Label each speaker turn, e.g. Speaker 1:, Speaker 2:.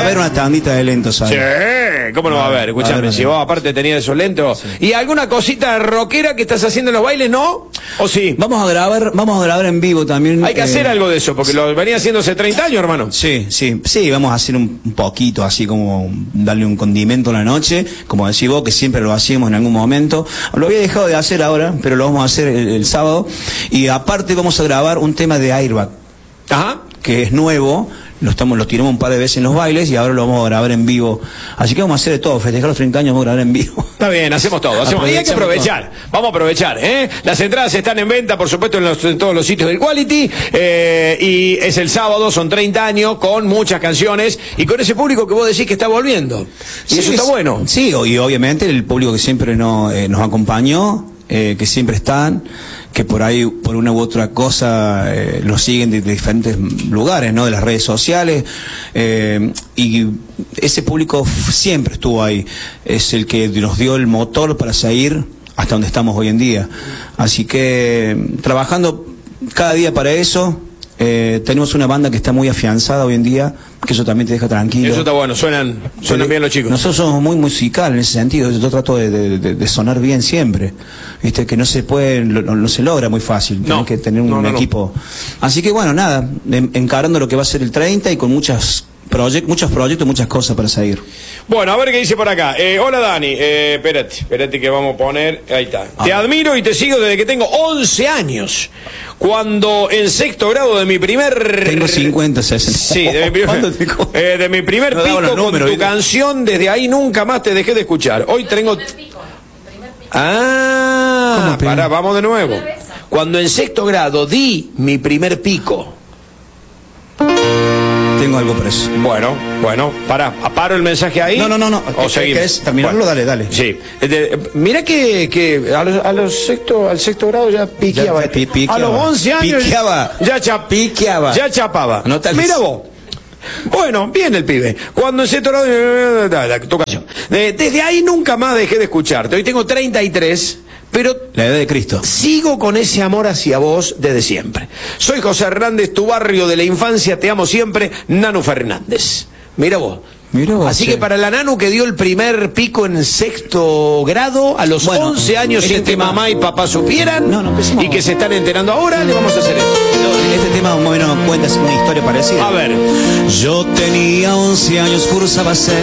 Speaker 1: haber una tandita de lentos ahí.
Speaker 2: Sí, ¿cómo no va a haber? Escuchame, si vos aparte tenías esos lentos. Sí. ¿Y alguna cosita rockera que estás haciendo en los bailes, no? ¿O sí?
Speaker 1: Vamos a grabar en vivo también.
Speaker 2: Hay que hacer algo de eso, porque lo venía haciendo hace 30 años, hermano.
Speaker 1: Sí, vamos a hacer un poquito, así como darle un condimento a la noche, como decís vos, que siempre lo hacíamos en algún momento. Lo había dejado de hacer ahora, pero lo vamos a hacer el sábado. Y aparte vamos a grabar un tema de Airbag.
Speaker 2: Ajá.
Speaker 1: Que es nuevo, lo tiramos un par de veces en los bailes y ahora lo vamos a grabar en vivo. Así que vamos a hacer de todo, festejar los 30 años, vamos a grabar en vivo.
Speaker 2: Está bien, hacemos todo. Y hay que aprovechar, vamos a aprovechar, ¿eh? Las entradas están en venta, por supuesto, en todos los sitios del Quality, y es el sábado, son 30 años, con muchas canciones, y con ese público que vos decís que está volviendo. Y sí, eso está bueno.
Speaker 1: Sí, y obviamente el público que siempre nos acompañó, que siempre están, que por ahí, por una u otra cosa, nos siguen de diferentes lugares, ¿no? De las redes sociales, y ese público siempre estuvo ahí, es el que nos dio el motor para seguir hasta donde estamos hoy en día. Así que, trabajando cada día para eso, tenemos una banda que está muy afianzada hoy en día, que eso también te deja tranquilo.
Speaker 2: Eso está bueno, suenan bien los chicos.
Speaker 1: Nosotros somos muy musicales en ese sentido. Yo trato de sonar bien siempre, viste, que no se puede, no se logra muy fácil. Tienes que tener un equipo. Así que bueno, nada, encarando lo que va a ser el 30 y con muchos proyectos, muchas cosas para seguir.
Speaker 2: Bueno, a ver qué dice por acá. Hola Dani, espérate que vamos a poner, ahí está. Te admiro y te sigo desde que tengo 11 años. Cuando en sexto grado de mi primer...
Speaker 1: Tengo 50, 60.
Speaker 2: Sí, de mi primer pico con tu canción, desde ahí nunca más te dejé de escuchar. Hoy tengo... Pará, vamos de nuevo. Cuando en sexto grado di mi primer pico.
Speaker 1: Tengo algo preso.
Speaker 2: Bueno, paro el mensaje ahí.
Speaker 1: No.
Speaker 2: O seguimos.
Speaker 1: Terminarlo,
Speaker 2: bueno,
Speaker 1: dale.
Speaker 2: Sí. Mirá que al sexto grado ya piqueaba. A los 11 años ya chapaba. Mira vos. Bueno, bien el pibe. Cuando en sexto grado, tu canción. Desde ahí nunca más dejé de escucharte. Hoy tengo 33. Pero
Speaker 1: la edad de Cristo.
Speaker 2: Sigo con ese amor hacia vos desde siempre. Soy José Hernández, tu barrio de la infancia, te amo siempre, Nanu Fernández. Mira vos. Así que para la Nanu que dio el primer pico en sexto grado, a los 11 años, sin que mamá y papá supieran, y que se están enterando ahora, le vamos a hacer esto.
Speaker 1: Este tema más o menos cuenta una historia parecida.
Speaker 2: A ver.
Speaker 1: Yo tenía 11 años, cursaba